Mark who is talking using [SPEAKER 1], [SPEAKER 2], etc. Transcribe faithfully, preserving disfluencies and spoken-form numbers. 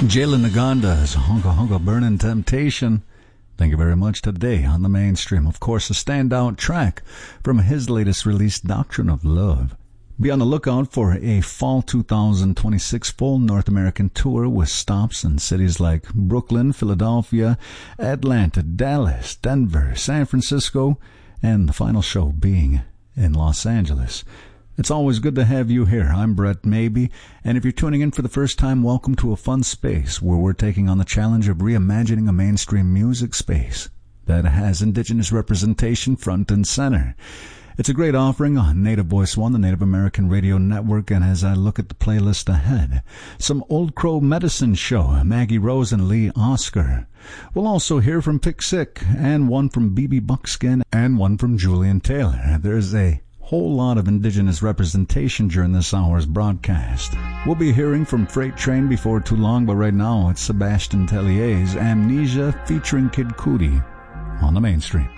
[SPEAKER 1] Jalen Naganda's Honka Honka Burning Temptation. Thank you very much. Today on the mainstream, of course, a standout track from his latest release, Doctrine of Love. Be on the lookout for a fall two thousand twenty-six full North American tour with stops in cities like Brooklyn, Philadelphia, Atlanta, Dallas, Denver, San Francisco, and the final show being in Los Angeles. It's always good to have you here. I'm Brett Maybe, and if you're tuning in for the first time, welcome to a fun space where we're taking on the challenge of reimagining a mainstream music space that has Indigenous representation front and center. It's a great offering on Native Voice One, the Native American Radio Network, and as I look at the playlist ahead, some Old Crow Medicine Show, Maggie Rose and Lee Oscar. We'll also hear from Pick Sick, and one from B B Buckskin, and one from Julian Taylor. There's a whole lot of Indigenous representation during this hour's broadcast. We'll be hearing from Freight Train before too long, but right now it's Sebastian Tellier's Amnesia featuring Kid Cudi on the mainstream.